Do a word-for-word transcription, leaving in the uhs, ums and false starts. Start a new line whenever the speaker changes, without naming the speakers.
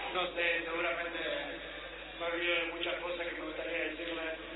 No sé, seguramente me olvidé de muchas cosas que me gustaría decirle.